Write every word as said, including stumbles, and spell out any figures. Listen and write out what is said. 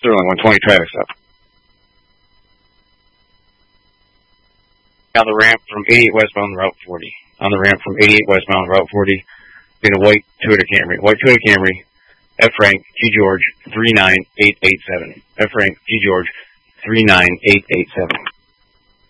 Sterling, one twenty traffic stop. On the ramp from eighty-eight westbound Route forty. On the ramp from eighty-eight westbound Route forty, in a white Toyota Camry. White Toyota Camry, F. Frank, G. George, three nine eight eight seven. F. Frank, G. George, three nine eight eight seven.